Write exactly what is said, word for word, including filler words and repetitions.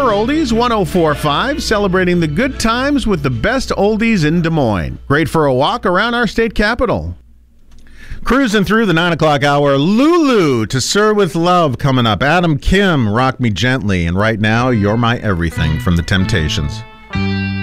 Oldies one oh four point five, celebrating the good times with the best oldies in Des Moines. Great for a walk around our state capital. Cruising through the nine o'clock hour, Lulu to Sir with Love coming up. Adam Kim, Rock Me Gently. And right now, You're My Everything from The Temptations.